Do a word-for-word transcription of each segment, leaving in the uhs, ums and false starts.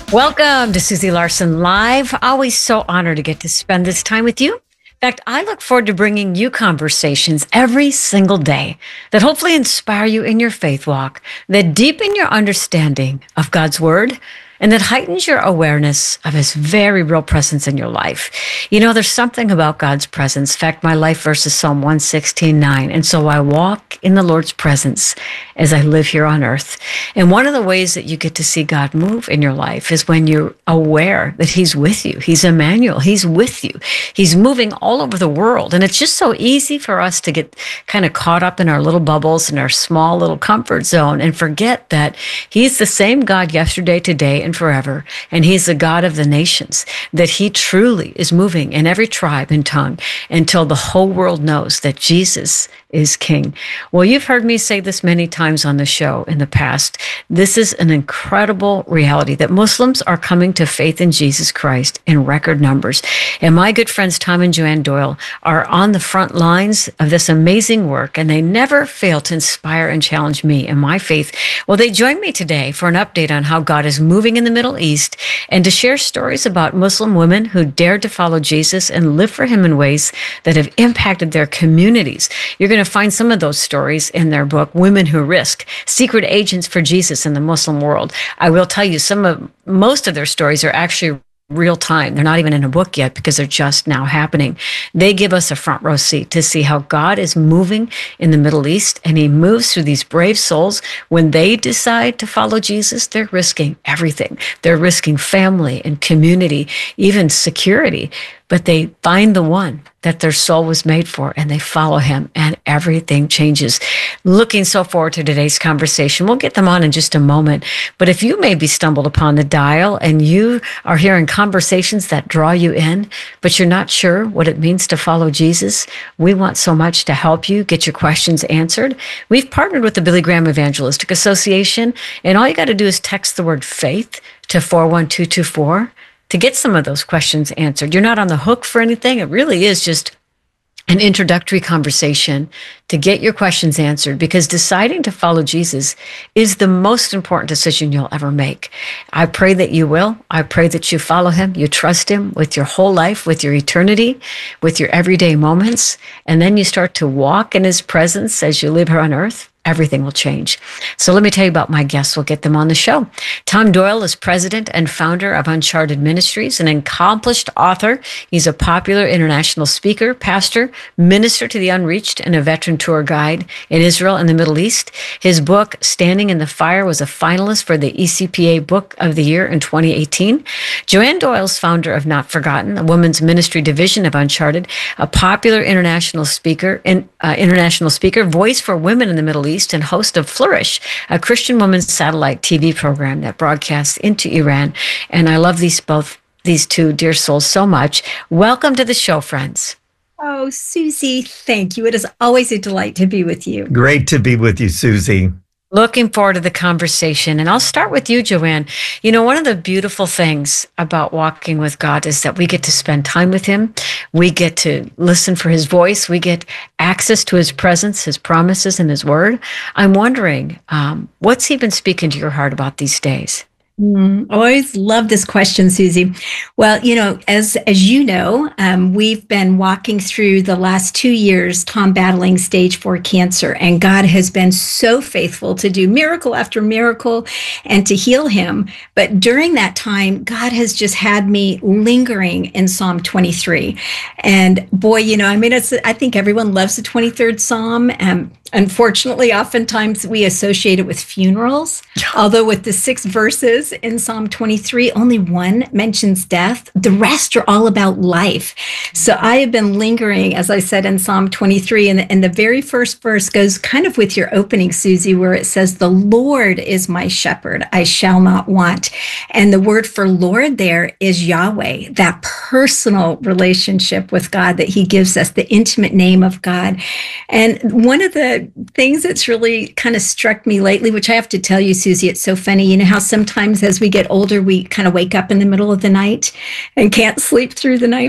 Welcome to Susie Larson Live. Always so honored to get to spend this time with you. In fact, I look forward to bringing you conversations every single day that hopefully inspire you in your faith walk, that deepen your understanding of God's Word, and that heightens your awareness of His very real presence in your life. You know, there's something about God's presence. In fact, my life verse is Psalm one sixteen nine. And so I walk in the Lord's presence as I live here on earth. And one of the ways that you get to see God move in your life is when you're aware that He's with you. He's Emmanuel. He's with you. He's moving all over the world. And it's just so easy for us to get kind of caught up in our little bubbles, in our small little comfort zone, and forget that He's the same God yesterday, today, and forever. And He's the God of the nations, that He truly is moving in every tribe and tongue until the whole world knows that Jesus is King. Well, you've heard me say this many times on the show in the past. This is an incredible reality that Muslims are coming to faith in Jesus Christ in record numbers. And my good friends Tom and Joanne Doyle are on the front lines of this amazing work, and they never fail to inspire and challenge me in my faith. Well, they joined me today for an update on how God is moving in the Middle East and to share stories about Muslim women who dared to follow Jesus and live for Him in ways that have impacted their communities. You're going to find some of those stories in their book, Women Who Risk, Secret Agents for Jesus in the Muslim World. I will tell you, some of most of their stories are actually real time. They're not even in a book yet because they're just now happening. They give us a front row seat to see how God is moving in the Middle East, and He moves through these brave souls. When they decide to follow Jesus, they're risking everything. They're risking family and community, even security, but they find the one that their soul was made for, and they follow Him, and everything changes. Looking so forward to today's conversation. We'll get them on in just a moment. But if you maybe stumbled upon the dial and you are hearing conversations that draw you in, but you're not sure what it means to follow Jesus, we want so much to help you get your questions answered. We've partnered with the Billy Graham Evangelistic Association, and all you got to do is text the word faith to four one two two four. to get some of those questions answered. You're not on the hook for anything. It really is just an introductory conversation to get your questions answered, because deciding to follow Jesus is the most important decision you'll ever make. I pray that you will. I pray that you follow Him, you trust Him with your whole life, with your eternity, with your everyday moments, and then you start to walk in His presence as you live here on earth. Everything will change. So let me tell you about my guests. We'll get them on the show. Tom Doyle is president and founder of Uncharted Ministries, an accomplished author. He's a popular international speaker, pastor, minister to the unreached, and a veteran tour guide in Israel and the Middle East. His book, Standing in the Fire, was a finalist for the E C P A Book of the Year in twenty eighteen. Joanne Doyle is founder of Not Forgotten, a women's ministry division of Uncharted, a popular international speaker, in, uh, international speaker, voice for women in the Middle East, and host of Flourish, a Christian women's satellite T V program that broadcasts into Iran. And I love these both these two dear souls so much. Welcome to the show, friends. Oh, Susie, thank you. It is always a delight to be with you. Great to be with you, Susie. Looking forward to the conversation. And I'll start with you, Joanne. You know, one of the beautiful things about walking with God is that we get to spend time with Him. We get to listen for His voice. We get access to His presence, His promises, and His word. I'm wondering, um, what's He been speaking to your heart about these days? Mm, always love this question, Susie. Well, you know, as as you know, um, we've been walking through the last two years, Tom battling stage four cancer, and God has been so faithful to do miracle after miracle and to heal him. But during that time, God has just had me lingering in Psalm twenty-three. And boy, you know, I mean, it's, I think everyone loves the twenty-third Psalm. Um, unfortunately, oftentimes we associate it with funerals, although with the six verses in Psalm twenty-three, only one mentions death. The rest are all about life. So I have been lingering, as I said, in Psalm twenty-three, and, and the very first verse goes kind of with your opening, Susie, where it says, "The Lord is my shepherd, I shall not want." And the word for Lord there is Yahweh, that personal relationship with God that He gives us, the intimate name of God. And one of the things that's really kind of struck me lately, which I have to tell you, Susie, it's so funny. You know how sometimes as we get older, we kind of wake up in the middle of the night and can't sleep through the night?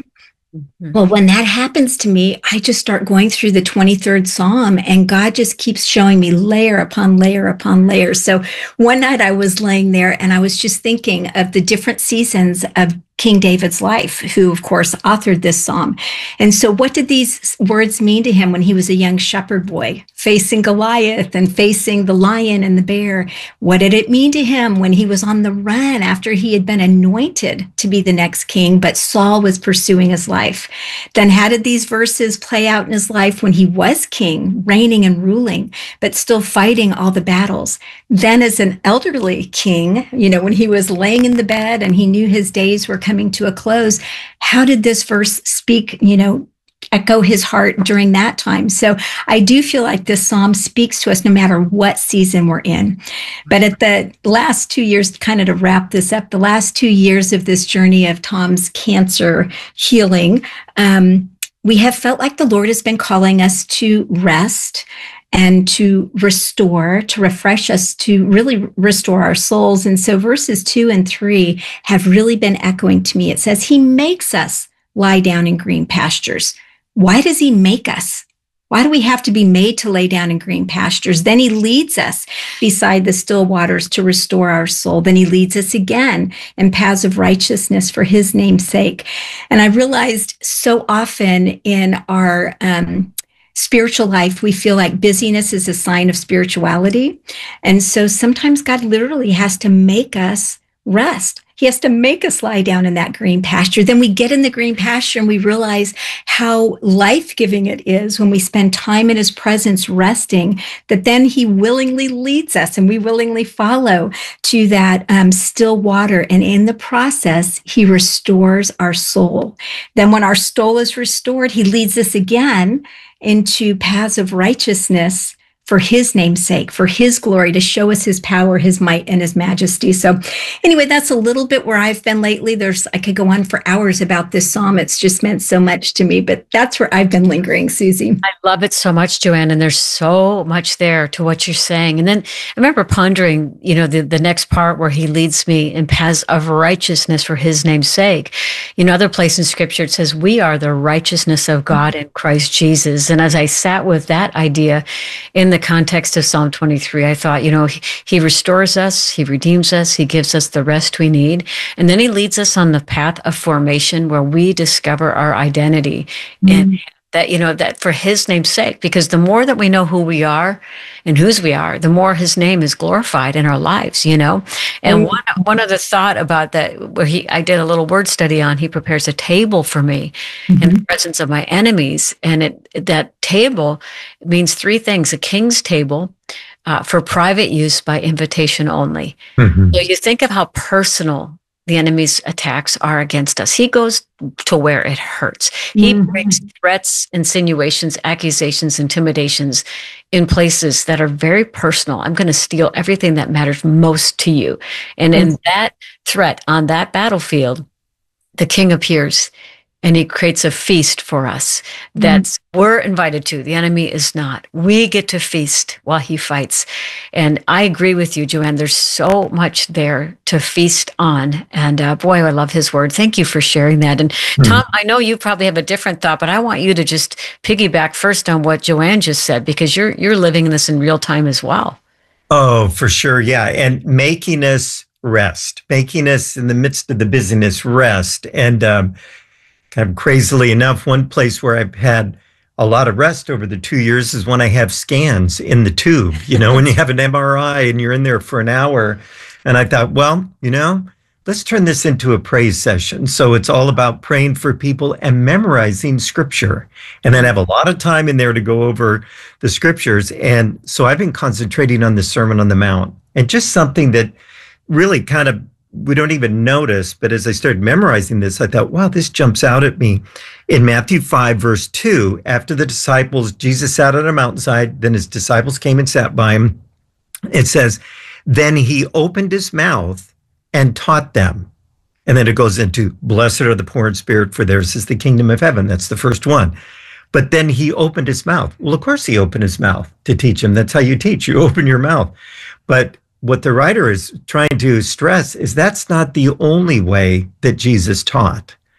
Mhm. Well, when that happens to me, I just start going through the twenty-third Psalm, and God just keeps showing me layer upon layer upon layer. So one night I was laying there and I was just thinking of the different seasons of King David's life, who, of course, authored this psalm. And so what did these words mean to him when he was a young shepherd boy, facing Goliath and facing the lion and the bear? What did it mean to him when he was on the run after he had been anointed to be the next king, but Saul was pursuing his life? Then how did these verses play out in his life when he was king, reigning and ruling, but still fighting all the battles? Then as an elderly king, you know, when he was laying in the bed and he knew his days were coming to a close, how did this verse speak, you know, echo his heart during that time? So I do feel like this psalm speaks to us no matter what season we're in. But at the last two years, kind of to wrap this up, the last two years of this journey of Tom's cancer healing, um, we have felt like the Lord has been calling us to rest and to restore, to refresh us, to really restore our souls. And so verses two and three have really been echoing to me. It says, he makes us lie down in green pastures. Why does he make us? Why do we have to be made to lay down in green pastures? Then he leads us beside the still waters to restore our soul. Then he leads us again in paths of righteousness for his name's sake. And I realized so often in our um, spiritual life, we feel like busyness is a sign of spirituality. And so sometimes God literally has to make us rest. He has to make us lie down in that green pasture. Then we get in the green pasture and we realize how life-giving it is when we spend time in his presence resting, that then he willingly leads us and we willingly follow to that um, still water. And in the process, he restores our soul. Then when our soul is restored, he leads us again into paths of righteousness for his name's sake, for his glory, to show us his power, his might, and his majesty. So anyway, that's a little bit where I've been lately. There's, I could go on for hours about this psalm. It's just meant so much to me, but that's where I've been lingering, Susie. I love it so much, Joanne, and there's so much there to what you're saying. And then I remember pondering, you know, the, the next part where he leads me in paths of righteousness for his name's sake. You know, other place in scripture, it says, we are the righteousness of God in Christ Jesus. And as I sat with that idea in the context of Psalm twenty-three, I thought, you know, he, he restores us, he redeems us, he gives us the rest we need. And then he leads us on the path of formation where we discover our identity. Mm. And that, you know, that for his name's sake, because the more that we know who we are and whose we are, the more his name is glorified in our lives, you know. And mm. one one other thought about that, where he, I did a little word study on, he prepares a table for me mm-hmm. in the presence of my enemies. And it that table means three things: a king's table, uh, for private use by invitation only. Mm-hmm. So you think of how personal the enemy's attacks are against us. He goes to where it hurts. He mm-hmm. brings threats, insinuations, accusations, intimidations in places that are very personal. I'm going to steal everything that matters most to you. And mm-hmm. in that threat, on that battlefield, the king appears and he creates a feast for us that mm-hmm. we're invited to. The enemy is not. We get to feast while he fights. And I agree with you, Joanne. There's so much there to feast on. And uh, boy, I love his word. Thank you for sharing that. And mm-hmm. Tom, I know you probably have a different thought, but I want you to just piggyback first on what Joanne just said, because you're you're living this in real time as well. Oh, for sure. Yeah. And making us rest, making us in the midst of the busyness rest. And um kind of crazily enough, one place where I've had a lot of rest over the two years is when I have scans in the tube, you know, when you have an M R I and you're in there for an hour. And I thought, well, you know, let's turn this into a praise session. So it's all about praying for people and memorizing scripture. And then I have a lot of time in there to go over the scriptures. And so I've been concentrating on the Sermon on the Mount, and just something that really kind of we don't even notice. But as I started memorizing this, I thought, wow, this jumps out at me. In Matthew five, verse two, after the disciples, Jesus sat on a mountainside, then his disciples came and sat by him. It says, then he opened his mouth and taught them. And then it goes into, blessed are the poor in spirit, for theirs is the kingdom of heaven. That's the first one. But then he opened his mouth. Well, of course he opened his mouth to teach them. That's how you teach. You open your mouth. But what the writer is trying to stress is that's not the only way that Jesus taught.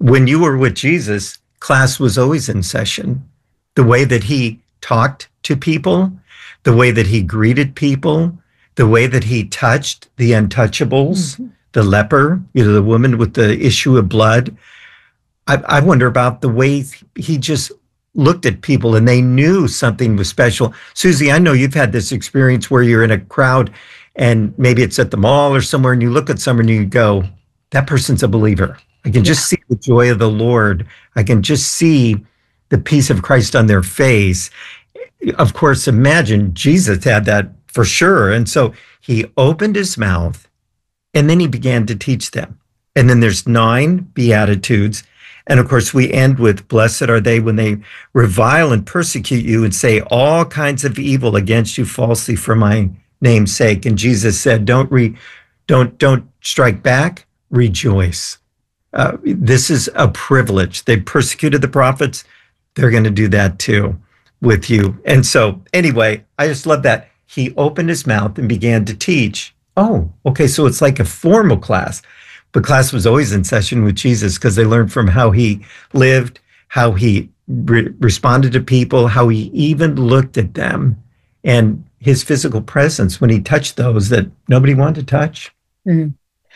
when you were with Jesus, class was always in session. The way that he talked to people, the way that he greeted people, the way that he touched the untouchables, mm-hmm. the leper, you know, the woman with the issue of blood. I, I wonder about the way he just looked at people and they knew something was special. Susie, I know you've had this experience where you're in a crowd and maybe it's at the mall or somewhere and you look at someone and you go, that person's a believer. I can just yeah. see the joy of the Lord. I can just see the peace of Christ on their face. Of course, imagine Jesus had that for sure. And so he opened his mouth and then he began to teach them. And then there's nine Beatitudes. And of course, we end with, blessed are they when they revile and persecute you and say all kinds of evil against you falsely for my name's sake. And Jesus said, don't re, don't, don't strike back, rejoice. Uh, this is a privilege. They persecuted the prophets. They're going to do that too with you. And so anyway, I just love that. He opened his mouth and began to teach. Oh, okay. So it's like a formal class. But class was always in session with Jesus because they learned from how he lived, how he re- responded to people, how he even looked at them, and his physical presence when he touched those that nobody wanted to touch. Mm-hmm.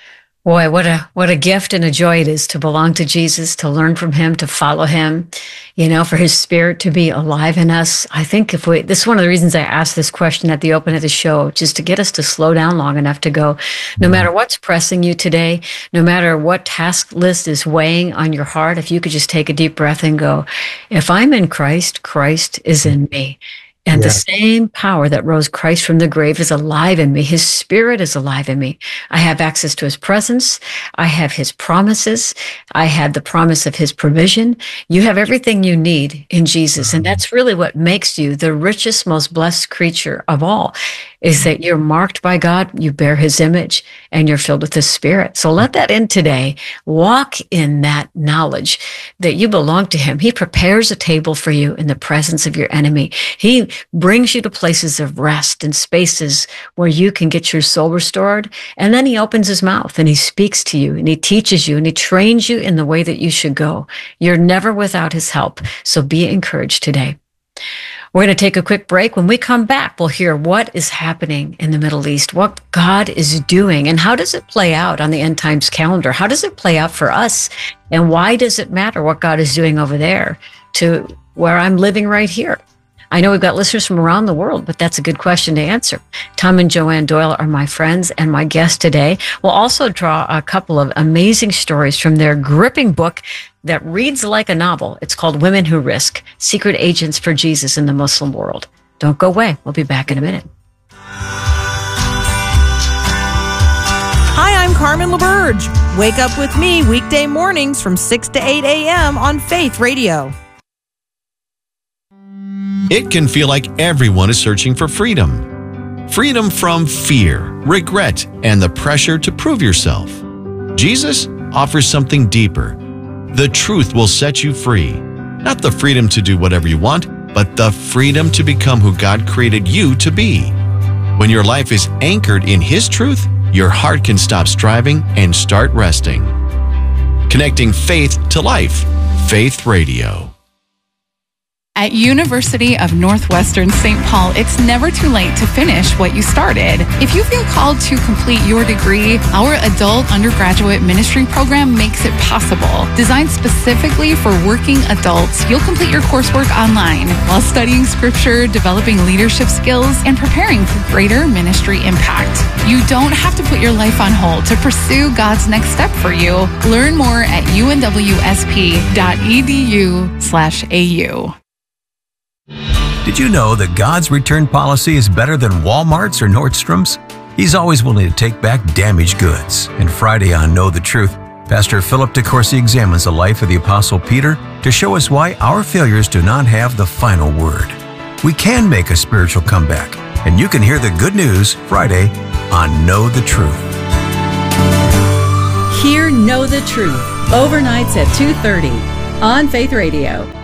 Boy, what a what a gift and a joy it is to belong to Jesus, to learn from him, to follow him, you know, for his spirit to be alive in us. I think if we, this is one of the reasons I asked this question at the open of the show, just to get us to slow down long enough to go, no matter what's pressing you today, no matter what task list is weighing on your heart, if you could just take a deep breath and go, if I'm in Christ, Christ is in me. And yeah. the same power that rose Christ from the grave is alive in me. His spirit is alive in me. I have access to his presence. I have his promises. I have the promise of his provision. You have everything you need in Jesus. And that's really what makes you the richest, most blessed creature of all, is that you're marked by God, you bear his image, and you're filled with his spirit. So let that in today. Walk in that knowledge that you belong to him. He prepares a table for you in the presence of your enemy. He brings you to places of rest and spaces where you can get your soul restored. And then he opens his mouth and he speaks to you and he teaches you and he trains you in the way that you should go. You're never without his help. So be encouraged today. We're going to take a quick break. When we come back, we'll hear what is happening in the Middle East, what God is doing, and how does it play out on the end times calendar? How does it play out for us? And why does it matter what God is doing over there to where I'm living right here? I know we've got listeners from around the world, but that's a good question to answer. Tom and Joanne Doyle are my friends and my guests today. We'll also draw a couple of amazing stories from their gripping book that reads like a novel. It's called Women Who Risk, Secret Agents for Jesus in the Muslim World. Don't go away. We'll be back in a minute. Hi, I'm Carmen LaBerge. Wake up with me weekday mornings from six to eight a.m. on Faith Radio. It can feel like everyone is searching for freedom. Freedom from fear, regret, and the pressure to prove yourself. Jesus offers something deeper. The truth will set you free. Not the freedom to do whatever you want, but the freedom to become who God created you to be. When your life is anchored in His truth, your heart can stop striving and start resting. Connecting faith to life. Faith Radio. At University of Northwestern Saint Paul, it's never too late to finish what you started. If you feel called to complete your degree, our adult undergraduate ministry program makes it possible. Designed specifically for working adults, you'll complete your coursework online while studying scripture, developing leadership skills, and preparing for greater ministry impact. You don't have to put your life on hold to pursue God's next step for you. Learn more at u n w s p dot e d u slash a u. Did you know that God's return policy is better than Walmart's or Nordstrom's? He's always willing to take back damaged goods. And Friday on Know the Truth, Pastor Philip DeCourcy examines the life of the Apostle Peter to show us why our failures do not have the final word. We can make a spiritual comeback, and you can hear the good news Friday on Know the Truth. Hear Know the Truth, overnights at two thirty on Faith Radio.